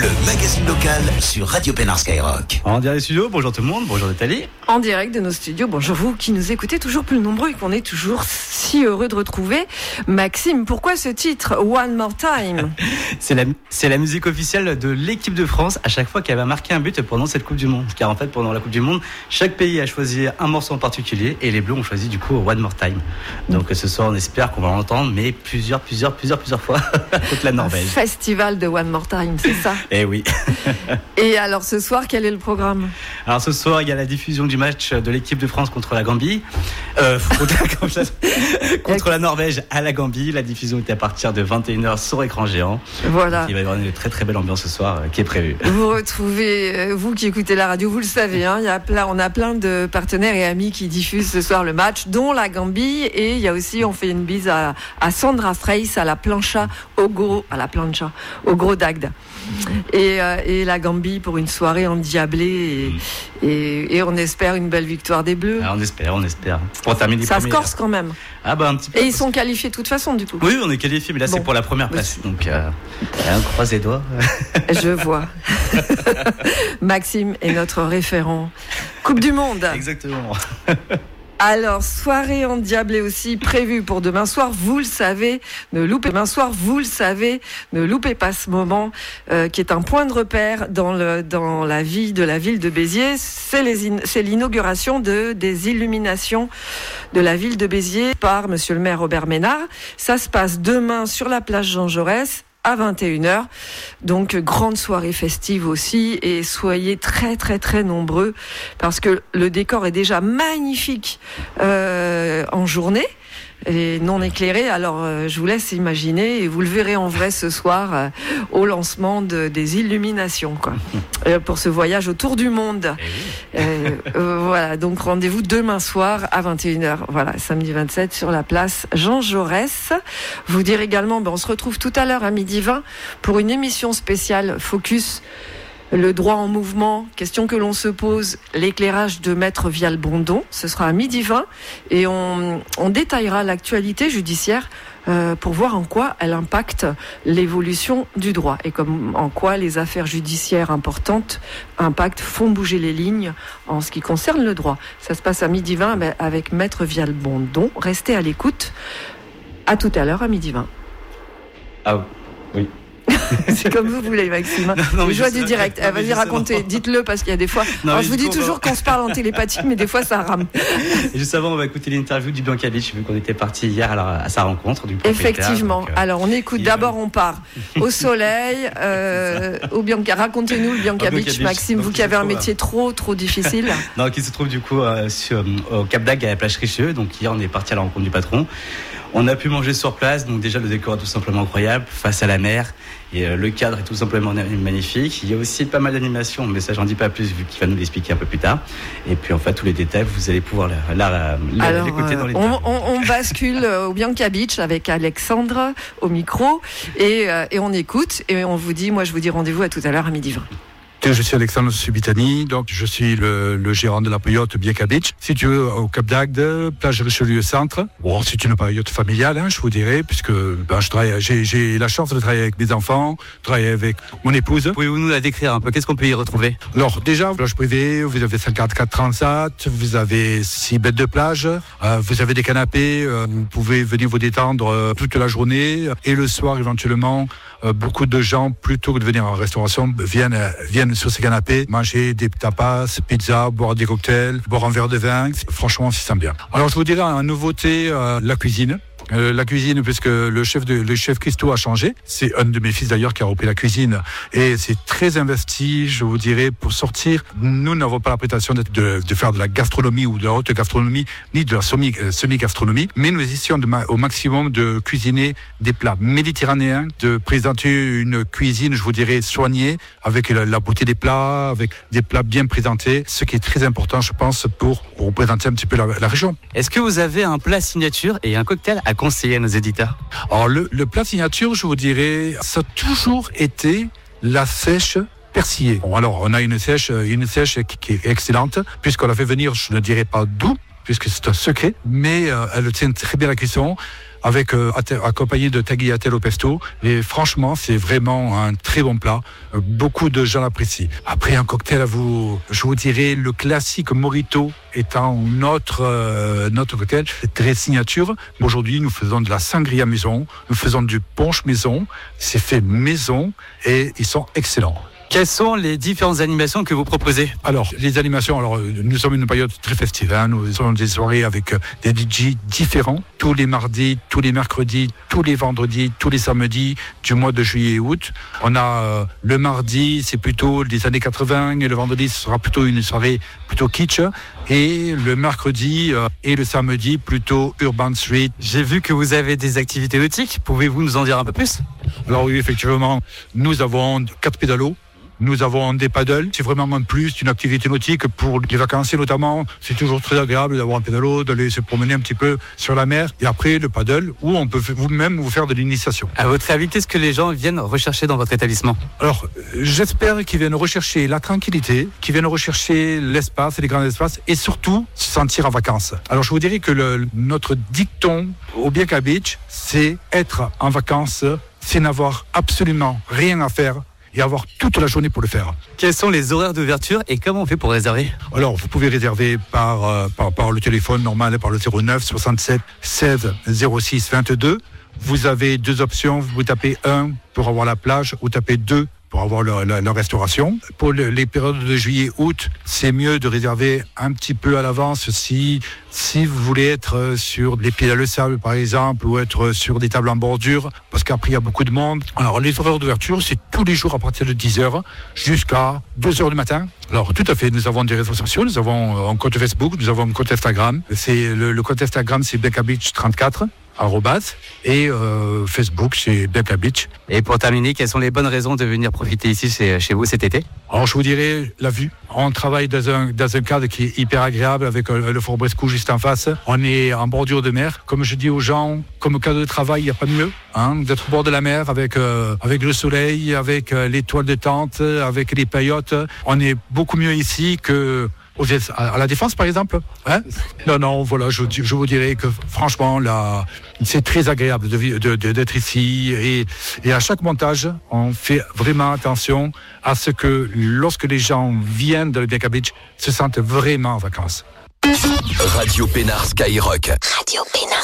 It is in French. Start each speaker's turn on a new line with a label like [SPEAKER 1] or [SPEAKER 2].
[SPEAKER 1] le magazine local sur Radio Pénard Skyrock.
[SPEAKER 2] En direct des studios, bonjour tout le monde, bonjour Nathalie.
[SPEAKER 3] En direct de nos studios, bonjour vous qui nous écoutez toujours plus nombreux et qu'on est toujours si heureux de retrouver. Maxime, pourquoi ce titre, One More Time?
[SPEAKER 2] C'est la musique officielle de l'équipe de France à chaque fois qu'elle va marquer un but pendant cette Coupe du Monde. Car en fait, pendant la Coupe du Monde, chaque pays a choisi un morceau en particulier et les Bleus ont choisi du coup One More Time. Donc ce soir, on espère qu'on va l'entendre, mais plusieurs fois contre la Norvège.
[SPEAKER 3] Un festival de One More Time, c'est ça?
[SPEAKER 2] Eh oui.
[SPEAKER 3] Et alors ce soir, quel est le programme?
[SPEAKER 2] Alors ce soir, il y a la diffusion du match de l'équipe de France contre la Gambie. Contre la Norvège à la Gambie. La diffusion est à partir de 21h sur écran géant.
[SPEAKER 3] Voilà.
[SPEAKER 2] Il va y avoir une très très belle ambiance ce soir qui est prévue.
[SPEAKER 3] Vous retrouvez, vous qui écoutez la radio, vous le savez, hein, on a plein de partenaires et amis qui diffusent ce soir le match, dont la Gambie. Et il y a aussi, on fait une bise à Sandra Freis à la plancha au gros d'Agde. Et la Gambie pour une soirée endiablée et on espère une belle victoire des Bleus.
[SPEAKER 2] Ah, on espère. Pour terminer
[SPEAKER 3] ça se corse quand même.
[SPEAKER 2] Ah bah un petit peu.
[SPEAKER 3] Et ils sont qualifiés de toute façon du coup.
[SPEAKER 2] Oui, on est qualifiés, mais là c'est pour la première place. Donc on croise les doigts.
[SPEAKER 3] Je vois. Maxime est notre référent. Coupe du Monde.
[SPEAKER 2] Exactement.
[SPEAKER 3] Alors, soirée endiablée aussi prévue pour demain soir. Vous le savez, ne loupez pas ce moment qui est un point de repère dans la vie de la ville de Béziers. C'est l'inauguration des illuminations de la ville de Béziers par Monsieur le maire Robert Ménard. Ça se passe demain sur la plage Jean Jaurès à 21h. Donc, grande soirée festive aussi et soyez très, très, très nombreux parce que le décor est déjà magnifique en journée et non éclairé. Alors, je vous laisse imaginer et vous le verrez en vrai ce soir au lancement des illuminations, quoi. Pour ce voyage autour du monde. Voilà, donc rendez-vous demain soir à 21h. Voilà, samedi 27 sur la place Jean Jaurès. Vous dire également, on se retrouve tout à l'heure à 12h20 pour une émission spéciale Focus. Le droit en mouvement, question que l'on se pose, l'éclairage de Maître Vial Bondon, ce sera à 12h20 et on détaillera l'actualité judiciaire pour voir en quoi elle impacte l'évolution du droit et en quoi les affaires judiciaires importantes font bouger les lignes en ce qui concerne le droit. Ça se passe à 12h20 avec Maître Vial Bondon. Restez à l'écoute. À tout à l'heure à 12h20.
[SPEAKER 2] Ah oui.
[SPEAKER 3] C'est comme vous voulez, Maxime. Les joies du direct. Vas-y, racontez. Dites-le parce qu'il y a des fois. Alors, je vous dis toujours qu'on se parle en télépathie, mais des fois, ça rame.
[SPEAKER 2] Et juste avant, on va écouter l'interview du Bianca Beach, vu qu'on était parti hier à sa rencontre. Du
[SPEAKER 3] effectivement. Alors, on écoute. D'abord, on part au soleil, au Bianca. Racontez-nous le Bianca Beach, Maxime, vous qui avez un métier trop difficile.
[SPEAKER 2] Non, qui se trouve du coup au Cap d'Agde, à la plage Richelieu. Donc, hier, on est parti à la rencontre du patron. On a pu manger sur place, donc déjà le décor est tout simplement incroyable, face à la mer, et le cadre est tout simplement magnifique. Il y a aussi pas mal d'animations, mais ça j'en dis pas plus vu qu'il va nous l'expliquer un peu plus tard. Et puis en fait tous les détails, vous allez pouvoir l'écouter dans les
[SPEAKER 3] on bascule au Bianca Beach avec Alexandre au micro et on écoute et on vous dit, moi je vous dis rendez-vous à tout à l'heure à 12h20.
[SPEAKER 4] Je suis Alexandre Subitani, donc je suis le gérant de la paillote Bianca Beach, située au Cap d'Agde, plage Richelieu Centre. Bon, c'est une paillote familiale, je vous dirais, puisque j'ai la chance de travailler avec mes enfants, travailler avec mon épouse.
[SPEAKER 2] Pouvez-vous nous la décrire un peu? Qu'est-ce qu'on peut y retrouver?
[SPEAKER 4] Alors déjà, plage privée, vous avez 54 transat, vous avez 6 bêtes de plage, vous avez des canapés, vous pouvez venir vous détendre toute la journée et le soir éventuellement. Beaucoup de gens, plutôt que de venir en restauration, viennent sur ces canapés, manger des tapas, pizza, boire des cocktails, boire un verre de vin. Franchement, on s'y sent bien. Alors, je vous dirais en nouveauté, la cuisine. La cuisine, puisque le chef Christo a changé. C'est un de mes fils d'ailleurs qui a repris la cuisine. Et c'est très investi, je vous dirais, pour sortir. Nous n'avons pas la prétention de faire de la gastronomie ou de la haute gastronomie, ni de la semi-gastronomie. Mais nous essayons au maximum de cuisiner des plats méditerranéens, de présenter une cuisine, je vous dirais, soignée, avec la beauté des plats, avec des plats bien présentés. Ce qui est très important, je pense, pour représenter un petit peu la région.
[SPEAKER 2] Est-ce que vous avez un plat signature et un cocktail à conseiller à nos éditeurs?
[SPEAKER 4] Alors le plat signature, je vous dirais, ça a toujours été la sèche persillée. Bon, alors on a une sèche qui est excellente, puisqu'on l'a fait venir, je ne dirais pas d'où, puisque c'est un secret, mais elle tient très bien la cuisson, accompagné de tagliatelle au pesto. Et franchement, c'est vraiment un très bon plat. Beaucoup de gens l'apprécient. Après, un cocktail, je vous dirais le classique Mojito étant notre cocktail très signature. Aujourd'hui, nous faisons de la sangria maison, nous faisons du punch maison. C'est fait maison et ils sont excellents.
[SPEAKER 2] Quelles sont les différentes animations que vous proposez ?
[SPEAKER 4] Alors, les animations, nous sommes une période très festive. Nous avons des soirées avec des DJ différents, tous les mardis, tous les mercredis, tous les vendredis, tous les samedis du mois de juillet et août. On a le mardi, c'est plutôt des années 80, et le vendredi, ce sera plutôt une soirée plutôt kitsch. Et le mercredi et le samedi, plutôt Urban Street.
[SPEAKER 2] J'ai vu que vous avez des activités nautiques. Pouvez-vous nous en dire un peu plus ?
[SPEAKER 4] Alors oui, effectivement, nous avons 4 pédalos. Nous avons des paddles, c'est vraiment un plus, une activité nautique pour les vacanciers notamment. C'est toujours très agréable d'avoir un pédalo, d'aller se promener un petit peu sur la mer. Et après, le paddle, où on peut vous-même vous faire de l'initiation.
[SPEAKER 2] À votre avis, qu'est-ce que les gens viennent rechercher dans votre établissement ?
[SPEAKER 4] Alors, j'espère qu'ils viennent rechercher la tranquillité, qu'ils viennent rechercher l'espace, les grands espaces, et surtout se sentir en vacances. Alors, je vous dirais que notre dicton au Bianca Beach, c'est être en vacances, c'est n'avoir absolument rien à faire et avoir toute la journée pour le faire.
[SPEAKER 2] Quels sont les horaires d'ouverture et comment on fait pour réserver ?
[SPEAKER 4] Alors, vous pouvez réserver par le téléphone normal, par le 09 67 16 06 22. Vous avez 2 options. Vous tapez 1 pour avoir la plage ou tapez 2 pour avoir la restauration. Pour les périodes de juillet-août, c'est mieux de réserver un petit peu à l'avance si vous voulez être sur les pieds dans le sable, par exemple, ou être sur des tables en bordure, parce qu'après, il y a beaucoup de monde. Alors, les horaires d'ouverture, c'est tous les jours à partir de 10h jusqu'à 2h du matin. Alors, tout à fait, nous avons des réseaux sociaux, nous avons un compte Facebook, nous avons un compte Instagram. C'est le compte Instagram, c'est Bianca Beach 34. Et Facebook, c'est Bianca Beach.
[SPEAKER 2] Et pour terminer, quelles sont les bonnes raisons de venir profiter ici chez vous cet été ?
[SPEAKER 4] Alors, je vous dirais la vue. On travaille dans un cadre qui est hyper agréable avec le Fort Brescou juste en face. On est en bordure de mer. Comme je dis aux gens, comme cadre de travail, il n'y a pas mieux d'être au bord de la mer avec le soleil, avec les toiles de tente, avec les paillotes. On est beaucoup mieux ici que à la Défense, par exemple. Non, voilà, je vous dirais que franchement, là, c'est très agréable d'être ici. Et à chaque montage, on fait vraiment attention à ce que lorsque les gens viennent dans le Bianca Beach, se sentent vraiment en vacances.
[SPEAKER 1] Radio Pénard Skyrock.
[SPEAKER 5] Radio Pénard.